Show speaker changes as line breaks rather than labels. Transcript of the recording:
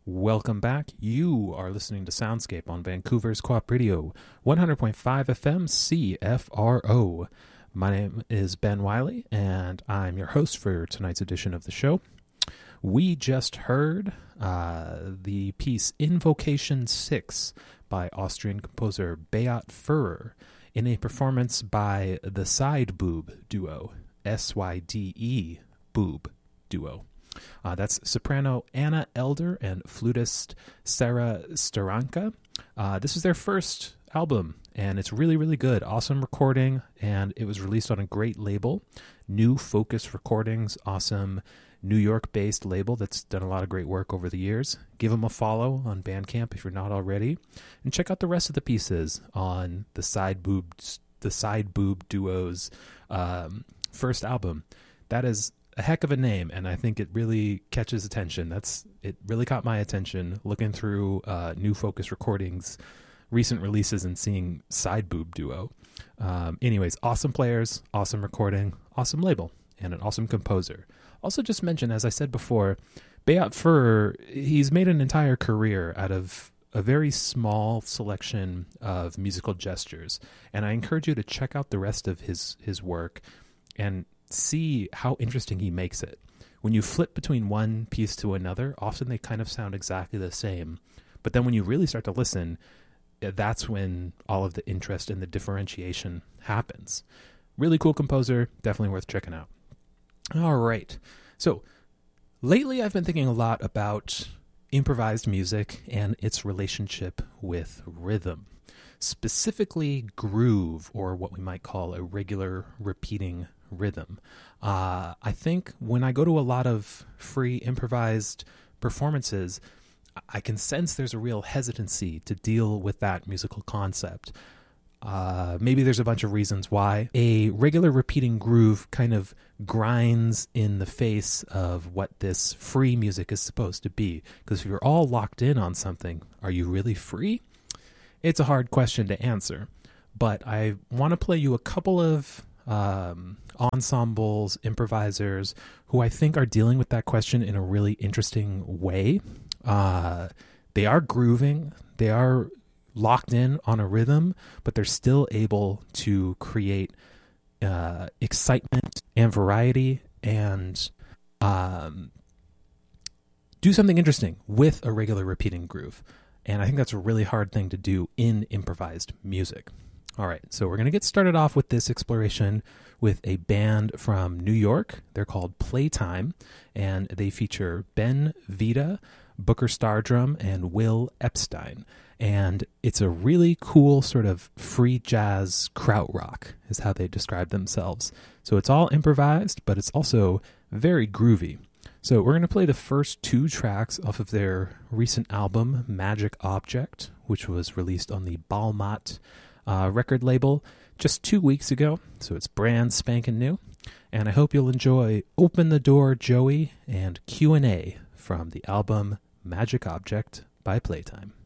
Welcome back. You are listening to Soundscape on Vancouver's Co-op Radio, 100.5 FM CFRO. My name is Ben Wiley, and I'm your host for tonight's edition of the show. We just heard the piece Invocation 6 by Austrian composer Beat Führer in a performance by the Side Boob Duo, SYDE Boob Duo. That's soprano Anna Elder and flutist Sarah Staranka. This is their first album, and it's really, really good. Awesome recording, and it was released on a great label, New Focus Recordings. Awesome New York-based label that's done a lot of great work over the years. Give them a follow on Bandcamp if you're not already, and check out the rest of the pieces on the Side Boob Duo's first album. That is a heck of a name, and I think it really catches attention. It really caught my attention looking through New Focus Recordings recent releases and seeing Side Boob Duo. Anyways, awesome players, awesome recording, awesome label, and an awesome composer. Also just mention, as I said before, Beat Führer, he's made an entire career out of a very small selection of musical gestures, and I encourage you to check out the rest of his work and see how interesting he makes it. When you flip between one piece to another, often they kind of sound exactly the same. But then when you really start to listen, that's when all of the interest and the differentiation happens. Really cool composer, definitely worth checking out. All right. So lately I've been thinking a lot about improvised music and its relationship with rhythm, specifically groove, or what we might call a regular repeating rhythm. I think when I go to a lot of free improvised performances, I can sense there's a real hesitancy to deal with that musical concept. Maybe there's a bunch of reasons why. A regular repeating groove kind of grinds in the face of what this free music is supposed to be. Because if you're all locked in on something, are you really free? It's a hard question to answer. But I want to play you a couple of ensembles, improvisers, who I think are dealing with that question in a really interesting way. They are grooving, they are locked in on a rhythm, but they're still able to create excitement and variety and do something interesting with a regular repeating groove. And I think that's a really hard thing to do in improvised music. All right, so we're going to get started off with this exploration with a band from New York. They're called Playtime, and they feature Ben Vita, Booker Stardrum, and Will Epstein. And it's a really cool sort of free jazz krautrock is how they describe themselves. So it's all improvised, but it's also very groovy. So we're going to play the first two tracks off of their recent album, Magic Object, which was released on the Balmat record label just 2 weeks ago, so it's brand spanking new. And I hope you'll enjoy Open the Door, Joey, and Q&A from the album Magic Object by Playtime.